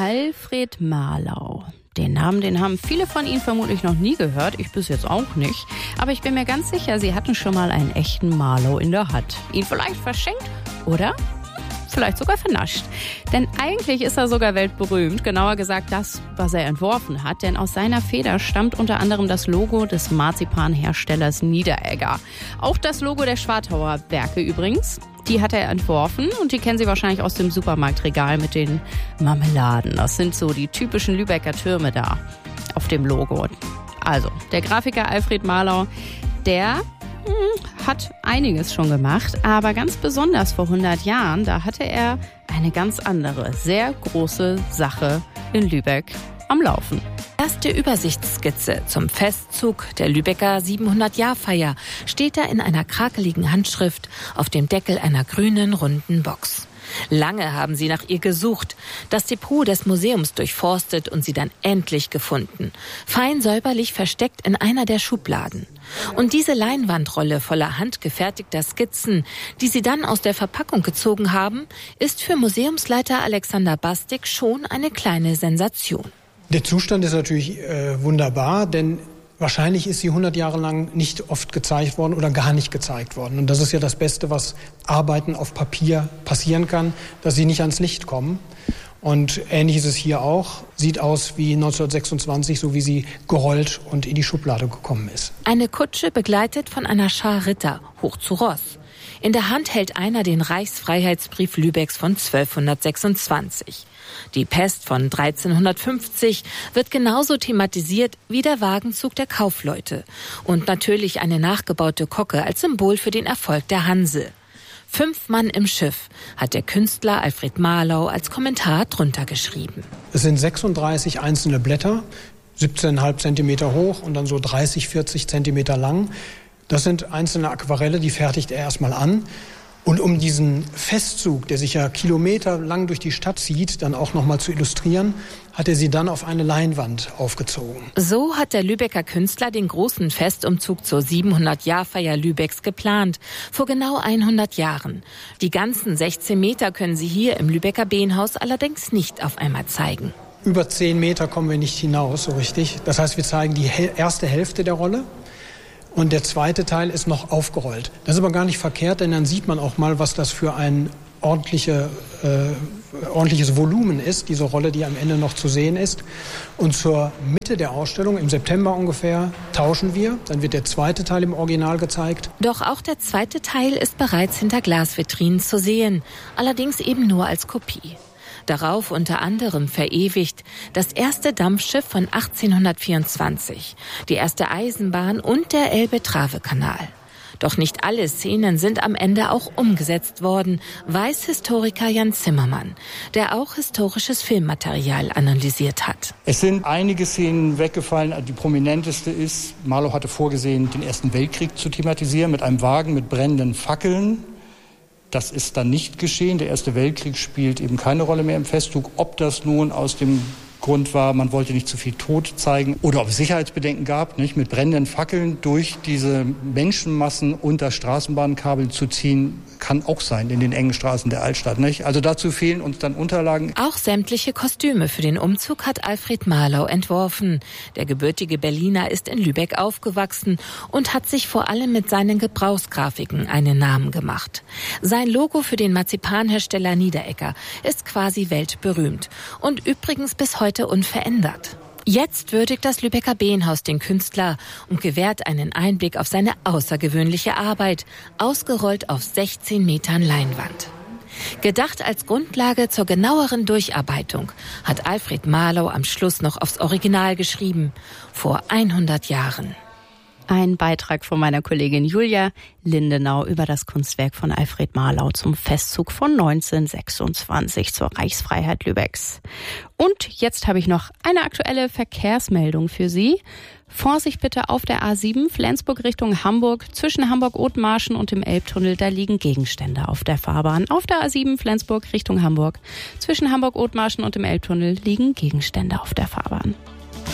Alfred Marlau. Den Namen, den haben viele von Ihnen vermutlich noch nie gehört, ich bis jetzt auch nicht. Aber ich bin mir ganz sicher, Sie hatten schon mal einen echten Marlau in der Hand. Ihn vielleicht verschenkt oder vielleicht sogar vernascht. Denn eigentlich ist er sogar weltberühmt, genauer gesagt das, was er entworfen hat. Denn aus seiner Feder stammt unter anderem das Logo des Marzipanherstellers Niederegger. Auch das Logo der Schwartauer Werke übrigens. Die hat er entworfen und die kennen Sie wahrscheinlich aus dem Supermarktregal mit den Marmeladen. Das sind so die typischen Lübecker Türme da auf dem Logo. Also, der Grafiker Alfred Marlau, der hat einiges schon gemacht, aber ganz besonders vor 100 Jahren, da hatte er eine ganz andere, sehr große Sache in Lübeck am Laufen. Erste Übersichtsskizze zum Festzug der Lübecker 700-Jahr-Feier steht da in einer krakeligen Handschrift auf dem Deckel einer grünen, runden Box. Lange haben sie nach ihr gesucht, das Depot des Museums durchforstet und sie dann endlich gefunden. Fein säuberlich versteckt in einer der Schubladen. Und diese Leinwandrolle voller handgefertigter Skizzen, die sie dann aus der Verpackung gezogen haben, ist für Museumsleiter Alexander Bastik schon eine kleine Sensation. Der Zustand ist natürlich wunderbar, denn wahrscheinlich ist sie 100 Jahre lang nicht oft gezeigt worden oder gar nicht gezeigt worden. Und das ist ja das Beste, was Arbeiten auf Papier passieren kann, dass sie nicht ans Licht kommen. Und ähnlich ist es hier auch. Sieht aus wie 1926, so wie sie gerollt und in die Schublade gekommen ist. Eine Kutsche begleitet von einer Schar Ritter, hoch zu Ross. In der Hand hält einer den Reichsfreiheitsbrief Lübecks von 1226. Die Pest von 1350 wird genauso thematisiert wie der Wagenzug der Kaufleute. Und natürlich eine nachgebaute Kocke als Symbol für den Erfolg der Hanse. 5 Mann im Schiff, hat der Künstler Alfred Marlau als Kommentar drunter geschrieben. Es sind 36 einzelne Blätter, 17,5 Zentimeter hoch und dann so 30, 40 Zentimeter lang. Das sind einzelne Aquarelle, die fertigt er erstmal an. Und um diesen Festzug, der sich ja kilometerlang durch die Stadt zieht, dann auch nochmal zu illustrieren, hat er sie dann auf eine Leinwand aufgezogen. So hat der Lübecker Künstler den großen Festumzug zur 700-Jahr-Feier Lübecks geplant, vor genau 100 Jahren. Die ganzen 16 Meter können Sie hier im Lübecker Behnhaus allerdings nicht auf einmal zeigen. Über 10 Meter kommen wir nicht hinaus, so richtig. Das heißt, wir zeigen die erste Hälfte der Rolle. Und der zweite Teil ist noch aufgerollt. Das ist aber gar nicht verkehrt, denn dann sieht man auch mal, was das für ein ordentliches Volumen ist, diese Rolle, die am Ende noch zu sehen ist. Und zur Mitte der Ausstellung, im September ungefähr, tauschen wir. Dann wird der zweite Teil im Original gezeigt. Doch auch der zweite Teil ist bereits hinter Glasvitrinen zu sehen, allerdings eben nur als Kopie. Darauf unter anderem verewigt das erste Dampfschiff von 1824, die erste Eisenbahn und der Elbe-Trave-Kanal. Doch nicht alle Szenen sind am Ende auch umgesetzt worden, weiß Historiker Jan Zimmermann, der auch historisches Filmmaterial analysiert hat. Es sind einige Szenen weggefallen. Die prominenteste ist, Marlau hatte vorgesehen, den Ersten Weltkrieg zu thematisieren mit einem Wagen mit brennenden Fackeln. Das ist dann nicht geschehen. Der Erste Weltkrieg spielt eben keine Rolle mehr im Festzug. Ob das nun aus dem Grund war, man wollte nicht zu viel Tod zeigen oder ob es Sicherheitsbedenken gab, nicht mit brennenden Fackeln durch diese Menschenmassen unter Straßenbahnkabeln zu ziehen, kann auch sein in den engen Straßen der Altstadt. Nicht? Also dazu fehlen uns dann Unterlagen. Auch sämtliche Kostüme für den Umzug hat Alfred Marlau entworfen. Der gebürtige Berliner ist in Lübeck aufgewachsen und hat sich vor allem mit seinen Gebrauchsgrafiken einen Namen gemacht. Sein Logo für den Marzipanhersteller Niederegger ist quasi weltberühmt und übrigens bis heute unverändert. Jetzt würdigt das Lübecker Behnhaus den Künstler und gewährt einen Einblick auf seine außergewöhnliche Arbeit, ausgerollt auf 16 Metern Leinwand. Gedacht als Grundlage zur genaueren Durcharbeitung hat Alfred Marlau am Schluss noch aufs Original geschrieben, vor 100 Jahren. Ein Beitrag von meiner Kollegin Julia Lindenau über das Kunstwerk von Alfred Marlau zum Festzug von 1926 zur Reichsfreiheit Lübecks. Und jetzt habe ich noch eine aktuelle Verkehrsmeldung für Sie. Vorsicht bitte auf der A7 Flensburg Richtung Hamburg. Zwischen Hamburg-Othmarschen und dem Elbtunnel, da liegen Gegenstände auf der Fahrbahn. Auf der A7 Flensburg Richtung Hamburg. Zwischen Hamburg-Othmarschen und dem Elbtunnel liegen Gegenstände auf der Fahrbahn.